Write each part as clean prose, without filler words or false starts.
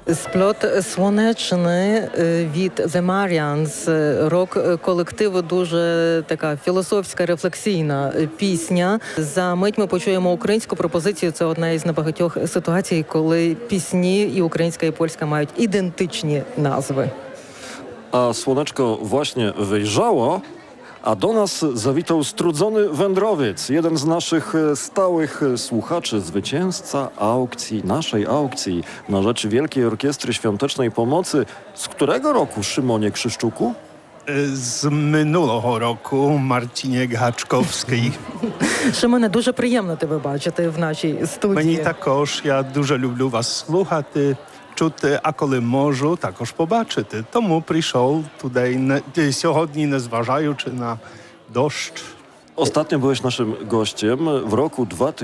Сплот Сонечний від The Marians, рок-колективу, дуже така філософська, рефлексійна пісня. За мить ми почуємо українську пропозицію. Це одна із небагатьох ситуацій, коли пісні і українська, і польська мають ідентичні назwy. A słoneczko właśnie wyjrzało, a do nas zawitał strudzony wędrowiec, jeden z naszych stałych słuchaczy, zwycięzca naszej aukcji na rzecz Wielkiej Orkiestry Świątecznej Pomocy. Z którego roku, Szymonie Krzyszczuku? З минулого року, Марціні Гачковський. Шимоне, дуже приємно тебе бачити в нашій студії. Мені також, я дуже люблю вас слухати, чути, а коли можу, також побачити. Тому прийшов туди сьогодні, незважаючи на дощ. Ostatnio byłeś naszym gościem w roku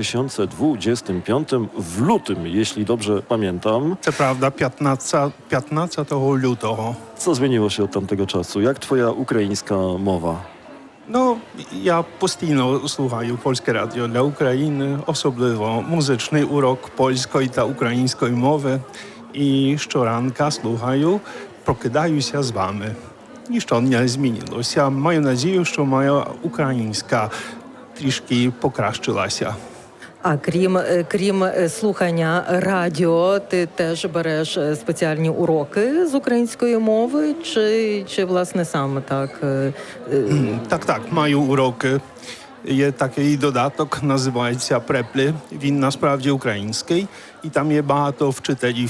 2025, w lutym, jeśli dobrze pamiętam. Це правда, 15 лютого. Co zmieniło się od tamtego czasu? Jak twoja ukraińska mowa? Ну, я постійно слухаю польське радіо для України, особливо музичний урок польської та української мови. І щоранка слухаю, прокидаюся з вами. Ніщо не змінилося. Маю надію, що моя українська трішки покращилася. А крім слухання радіо, ти теж береш спеціальні уроки з української мови, чи власне сам так? Так, маю уроки. Є такий додаток, називається «Преплі». Він насправді український. І там є багато вчителів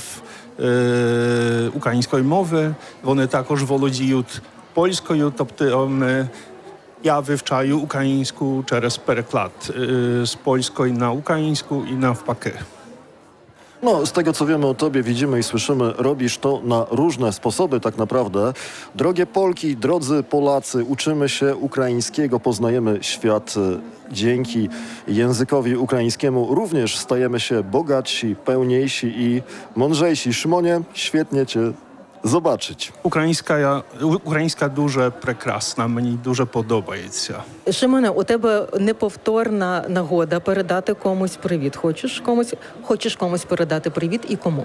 української мови. Вони також володіють польською, тобто я вивчаю українську через переклад з польської на українську і навпаки. No, z tego co wiemy o tobie, widzimy i słyszymy, robisz to na różne sposoby tak naprawdę. Drogie Polki, drodzy Polacy, uczymy się ukraińskiego, poznajemy świat dzięki językowi ukraińskiemu. Również stajemy się bogatsi, pełniejsi i mądrzejsi. Szymonie, świetnie cię zobaczyć. Українська дуже прекрасна, мені дуже подобається. Шимоне, у тебе неповторна нагода передати комусь привіт. Хочеш комусь передати привіт і кому?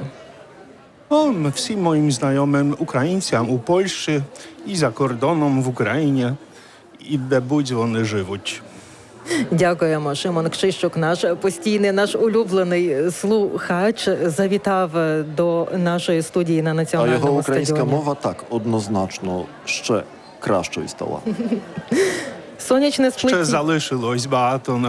Всім моїм знайомим українцям у Польщі і за кордоном в Україні, і де будь вони живуть. Дякуємо. Шимон Кшищук, наш постійний, наш улюблений слухач, завітав до нашої студії на A національному jego ukraińska стадіоні. mowa tak, однозначно, ще кращою стала. Сонячне Ще сплетіння. залишилось багато